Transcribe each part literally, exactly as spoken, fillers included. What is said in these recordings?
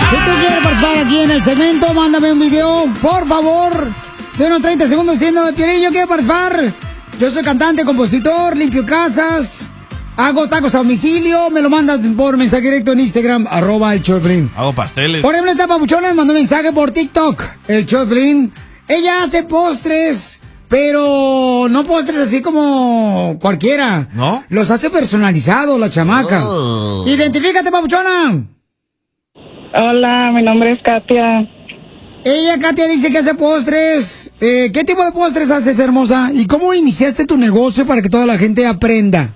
Si tú quieres participar aquí en el segmento, mándame un video, por favor, de unos treinta segundos diciendo, Piolín, yo quiero participar. Yo soy cantante, compositor, limpio casas, hago tacos a domicilio, me lo mandas por mensaje directo en Instagram, arroba el Choplin. Hago pasteles. Por ejemplo, esta papuchona me mandó un mensaje por TikTok, el Choplin. Ella hace postres, pero no postres así como cualquiera. ¿No? Los hace personalizados, la chamaca. Oh. Identifícate, papuchona. Hola, mi nombre es Katia. Ella, Katia, dice que hace postres. Eh, ¿Qué tipo de postres haces, hermosa? ¿Y cómo iniciaste tu negocio para que toda la gente aprenda?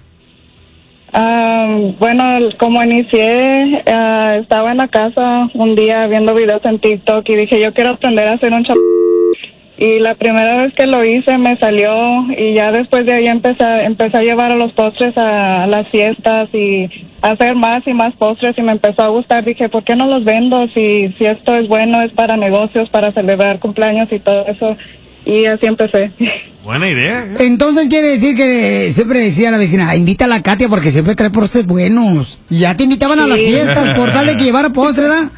Uh, bueno, como inicié, uh, estaba en la casa un día viendo videos en TikTok y dije, yo quiero aprender a hacer un chap... Y la primera vez que lo hice me salió y ya después de ahí empecé, empecé a llevar a los postres a, a las fiestas y hacer más y más postres y me empezó a gustar. Dije, ¿por qué no los vendo? Si, si esto es bueno, es para negocios, para celebrar cumpleaños y todo eso. Y así empecé. Buena idea. ¿eh? Entonces quiere decir que siempre decía la vecina, invita a la Katia porque siempre trae postres buenos. Y ya te invitaban sí. a las fiestas por tal de que llevara postres, ¿verdad?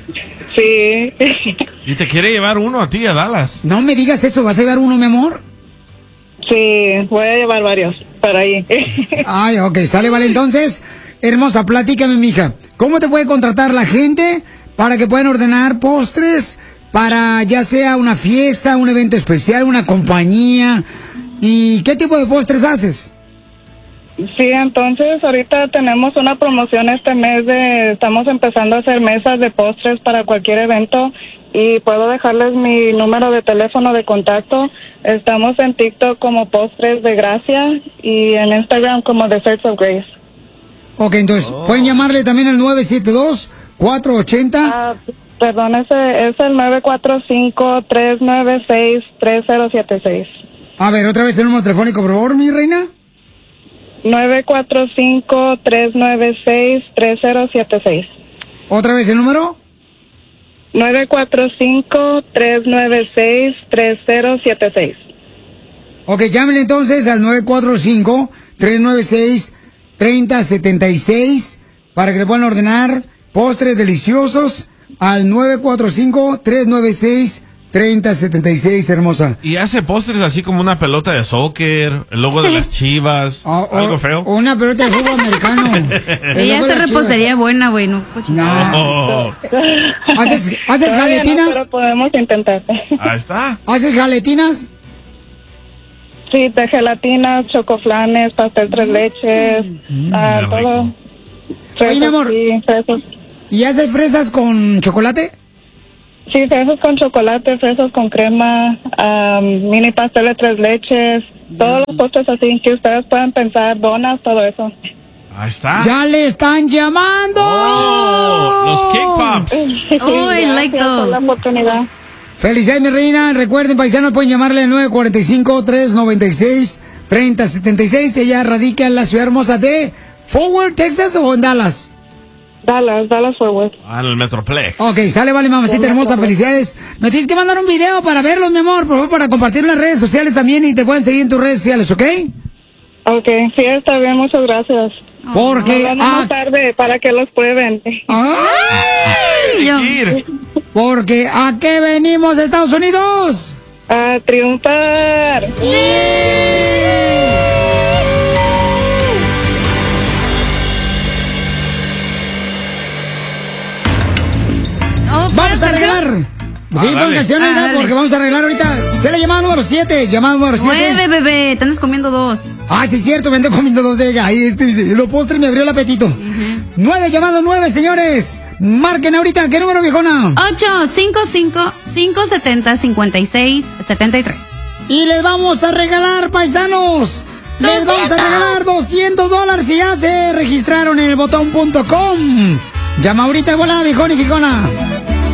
Sí. ¿Y te quiere llevar uno a ti, a Dallas? No me digas eso, ¿vas a llevar uno, mi amor? Sí, voy a llevar varios para ahí. Ay, ok, sale, vale. Entonces, hermosa, platícame, mija. ¿Cómo te puede contratar la gente para que puedan ordenar postres para ya sea una fiesta, un evento especial, una compañía? ¿Y qué tipo de postres haces? Sí, entonces ahorita tenemos una promoción este mes de, estamos empezando a hacer mesas de postres para cualquier evento y puedo dejarles mi número de teléfono de contacto. Estamos en TikTok como Postres de Gracia y en Instagram como Desserts of Grace. Ok, entonces, oh. ¿pueden llamarle también al nueve siete dos, cuatro ocho cero? Ah, perdón, ese es el nueve cuatro cinco, tres nueve seis, tres cero siete seis. A ver, otra vez el número telefónico, por favor, mi reina. nueve cuatro cinco, tres nueve seis, tres cero siete seis. ¿Otra vez el número? nueve cuatro cinco, tres nueve seis, tres cero siete seis. Ok, llámenle entonces al nueve cuatro cinco, tres nueve seis, tres cero siete seis para que le puedan ordenar postres deliciosos al nueve cuatro cinco, tres nueve seis, tres cero siete seis, hermosa. Y hace postres así como una pelota de soccer, el logo de las Chivas, oh, oh, algo feo. Una pelota de fútbol americano. Ella hace repostería buena, güey, no. No. Oh. ¿Haces, haces galetinas? No, pero podemos intentar. Ahí está. ¿Haces galetinas? Sí, de gelatinas, chocoflanes, pastel tres leches, mm, uh, todo. Fresas, Oye, mi amor. Sí, fresas. ¿Y haces fresas con chocolate? Sí, fresas con chocolate, fresas con crema, um, mini pastel de tres leches, todos los postres así que ustedes puedan pensar, donas, todo eso. Ahí está. ¡Ya le están llamando! Oh, los cake pops. Oh, I like those. Por la oportunidad. Felicidades, mi reina. Recuerden, paisanos, pueden llamarle al nueve cuatro cinco, tres nueve seis, tres cero siete seis. Ella radica en la ciudad hermosa de Fort Worth, Texas, o en Dallas. Dallas, Dallas Fort Worth. Ah, en el Metroplex. Ok, sale, vale, mamacita hermosa, felicidades. Me tienes que mandar un video para verlos, mi amor, por favor, para compartirlo en las redes sociales también y te pueden seguir en tus redes sociales, ¿ok? Ok, sí, está bien, muchas gracias. Porque... Nos vemos ah, más tarde para que los prueben. ¡Ay! Ir. Porque ¿a qué venimos, Estados Unidos? A triunfar. Vamos a arreglar. Sí, Ah, pon dale. canción, Ah, oiga, dale. porque vamos a arreglar ahorita. Se la llamada número siete, llamada número siete. Nueve, bebé, te andas comiendo dos. Ah, sí es cierto, me ando comiendo dos de ella. Ahí este, dice, los postres me abrió el apetito. Uh-huh. Nueve, llamada nueve, señores. Marquen ahorita, ¿qué número, viejona? ocho cinco cinco, cinco siete cero, cinco seis siete tres. Y les vamos a regalar, paisanos. Les vamos a regalar doscientos dólares si ya se registraron en el botón punto com. Llama ahorita, bola, viejón y viejona.